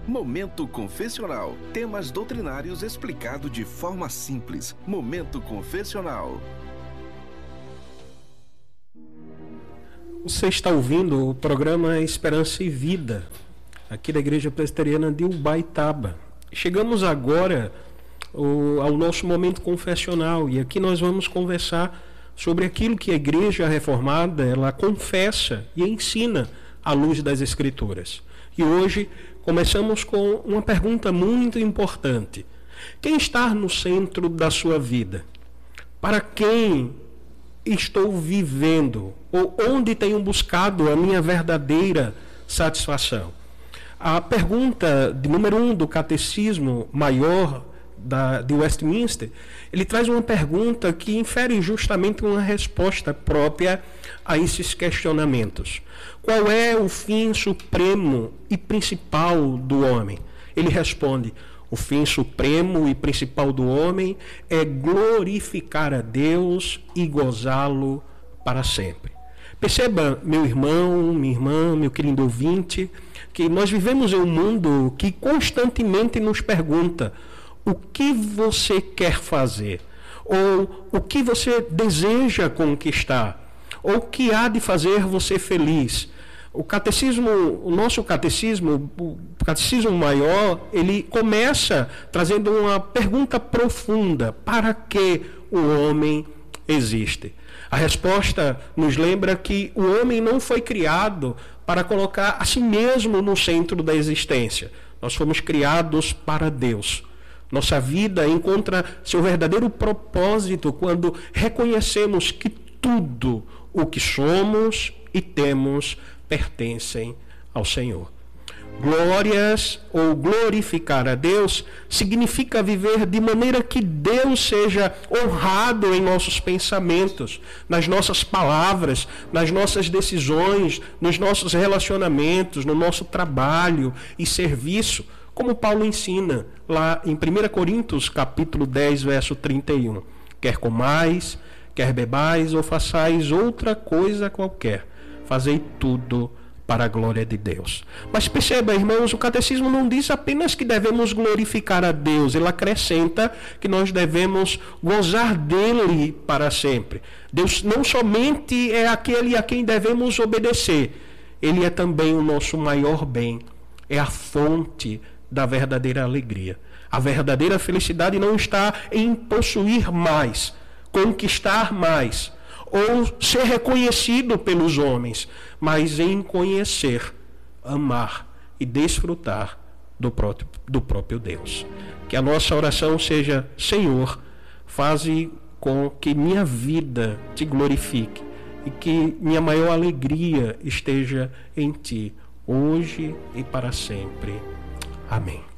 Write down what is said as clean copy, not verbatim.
Momento Confessional. Temas doutrinários explicados de forma simples. Momento Confessional. Você está ouvindo o programa Esperança e Vida, aqui da Igreja Presbiteriana de Ubaitaba. Chegamos agora ao nosso momento confessional e aqui nós vamos conversar sobre aquilo que a Igreja Reformada ela confessa e ensina à luz das Escrituras. E hoje começamos com uma pergunta muito importante. Quem está no centro da sua vida? Para quem estou vivendo? Ou onde tenho buscado a minha verdadeira satisfação? A pergunta de número 1 do Catecismo Maior de Westminster, ele traz uma pergunta que infere justamente uma resposta própria a esses questionamentos. Qual é o fim supremo e principal do homem? Ele responde: o fim supremo e principal do homem é glorificar a Deus e gozá-lo para sempre. Perceba, meu irmão, minha irmã, meu querido ouvinte, que nós vivemos em um mundo que constantemente nos pergunta: o que você quer fazer? Ou o que você deseja conquistar? Ou o que há de fazer você feliz? O nosso catecismo, o Catecismo Maior, ele começa trazendo uma pergunta profunda: para que o homem existe? A resposta nos lembra que o homem não foi criado para colocar a si mesmo no centro da existência. Nós fomos criados para Deus. Nossa vida encontra seu verdadeiro propósito quando reconhecemos que tudo o que somos e temos pertencem ao Senhor. Glórias ou glorificar a Deus significa viver de maneira que Deus seja honrado em nossos pensamentos, nas nossas palavras, nas nossas decisões, nos nossos relacionamentos, no nosso trabalho e serviço, como Paulo ensina lá em 1 Coríntios, capítulo 10, verso 31. Quer comais, quer bebais ou façais outra coisa qualquer, fazei tudo para a glória de Deus. Mas perceba, irmãos, o catecismo não diz apenas que devemos glorificar a Deus, ele acrescenta que nós devemos gozar dele para sempre. Deus não somente é aquele a quem devemos obedecer, ele é também o nosso maior bem, é a fonte da verdadeira alegria. A verdadeira felicidade não está em possuir mais, conquistar mais, ou ser reconhecido pelos homens, mas em conhecer, amar e desfrutar do próprio Deus. Que a nossa oração seja: Senhor, faze com que minha vida te glorifique e que minha maior alegria esteja em ti, hoje e para sempre. Amém.